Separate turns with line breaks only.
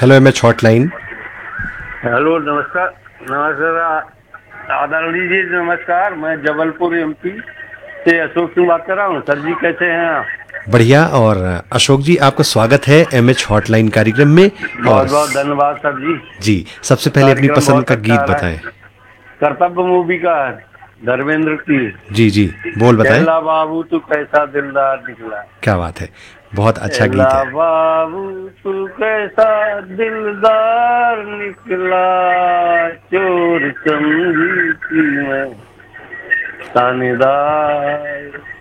Hello MH hotline.
Hello, नमस्कार। नमस्कार आदरणीय जी, नमस्कार। मैं जबलपुर एमपी से अशोक सिंह बात कर रहा हूँ। सर जी, कैसे हैं आप?
बढ़िया। और अशोक जी, आपका स्वागत है एमएच हॉटलाइन कार्यक्रम में। और
बहुत बहुत धन्यवाद सर जी।
जी, सबसे पहले अपनी
कार्यक्रम
पसंद
बहुत
का
अच्छा
गीत
आ रहा
बताएं।
है। कर्तव्य मूवी का है, धर्मेंद्र की।
जी जी, बोल बताएं।
एला बाबू तू कैसा दिलदार निकला।
क्या बात है, बहुत अच्छा
एला
गीत है।
बाबू तू कैसा दिलदार निकला, चोर समझी थी मैं थानेदार।